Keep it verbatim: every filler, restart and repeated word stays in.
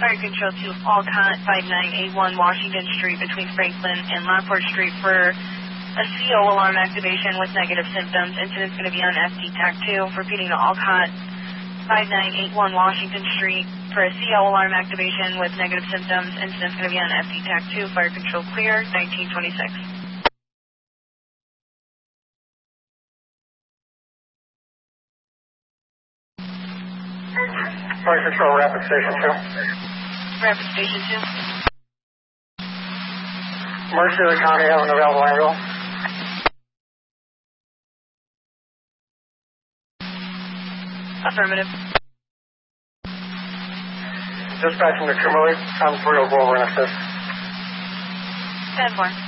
Fire Control to Alcott, five nine eight one Washington Street between Franklin and Lockport Street for a C O alarm activation with negative symptoms. Incident's going to be on F D T A C two. Repeating to Alcott, five nine eight one Washington Street for a C O alarm activation with negative symptoms. Incident's going to be on F D T A C two. Fire Control clear, nineteen twenty-six. Fire Control, Rapid Station two. Rapid Station two. Mercer County have an available ambulance. Affirmative. Dispatching to Kimberly, I'm three oh four, we're going to assist. ten four.